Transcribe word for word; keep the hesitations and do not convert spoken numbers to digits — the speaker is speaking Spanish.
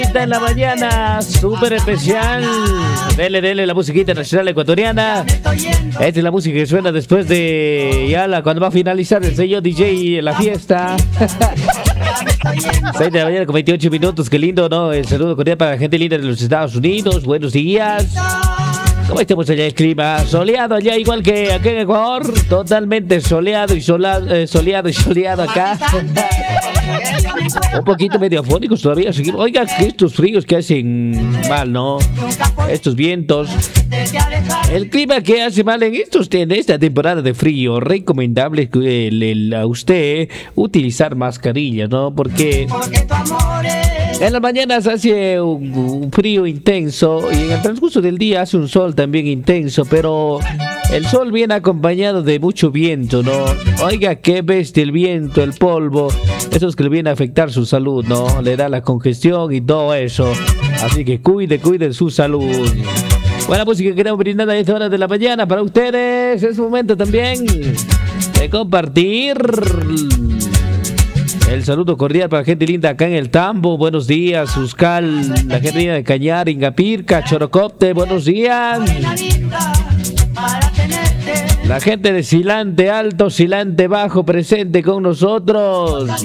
En la mañana, súper especial. Dele, dele la musiquita nacional ecuatoriana. Esta es la música que suena después de ya la, cuando va a finalizar el sello D J en la fiesta. seis de la mañana con veintiocho minutos, qué lindo, ¿no? El saludo cordial para la gente linda de los Estados Unidos. Buenos días. ¿Cómo estamos allá? El clima soleado allá, igual que aquí en Ecuador. Totalmente soleado y sola, eh, soleado y soleado acá. Un poquito medio afónicos todavía. Seguimos. Oiga, que estos fríos que hacen mal, ¿no? Estos vientos. El clima que hace mal en, estos, en esta temporada de frío. Recomendable que el, el, a usted utilizar mascarillas, ¿no? Porque en las mañanas hace un, un frío intenso y en el transcurso del día hace un sol también intenso, pero el sol viene acompañado de mucho viento, ¿no? Oiga, qué bestia el viento, el polvo. Eso es que le viene a afectar su salud, ¿no? Le da la congestión y todo eso. Así que cuide, cuide su salud. Buena música que queremos brindar a esta hora de la mañana para ustedes. Es momento también de compartir el saludo cordial para la gente linda acá en el Tambo. Buenos días, Uscal, la gente linda de Cañar, Ingapirca, Chorocopte. Buenos días. La gente de Silante Alto, Silante Bajo presente con nosotros.